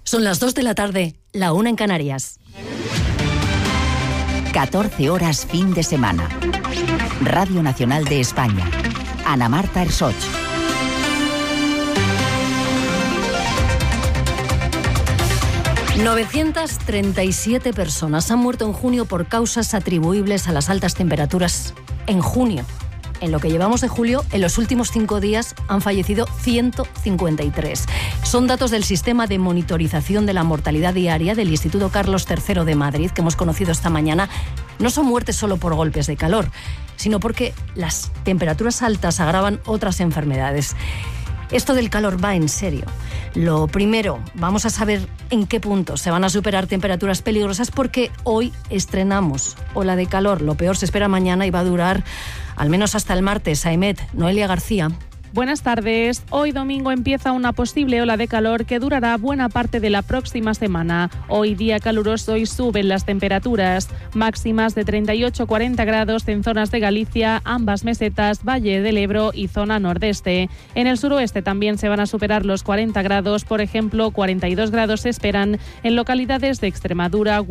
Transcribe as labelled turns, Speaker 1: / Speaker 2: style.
Speaker 1: Son las 2 de la tarde, la 1 en Canarias.
Speaker 2: 14 horas fin de semana. Radio Nacional de España. Ana Marta Ersoch.
Speaker 1: ...937 personas han muerto en junio por causas atribuibles a las altas temperaturas. En junio. En lo que llevamos de julio, en los últimos 5 días han fallecido 153. Son datos del sistema de monitorización de la mortalidad diaria del Instituto Carlos III de Madrid, que hemos conocido esta mañana. No son muertes solo por golpes de calor, sino porque las temperaturas altas agravan otras enfermedades. Esto del calor va en serio. Lo primero, vamos a saber en qué punto se van a superar temperaturas peligrosas, porque hoy estrenamos ola de calor. Lo peor se espera mañana y va a durar al menos hasta el martes. Aemet, Noelia García.
Speaker 3: Buenas tardes. Hoy domingo empieza una posible ola de calor que durará buena parte de la próxima semana. Hoy día caluroso y suben las temperaturas. Máximas de 38-40 grados en zonas de Galicia, ambas mesetas, Valle del Ebro y zona nordeste. En el suroeste también se van a superar los 40 grados. Por ejemplo, 42 grados se esperan en localidades de Extremadura,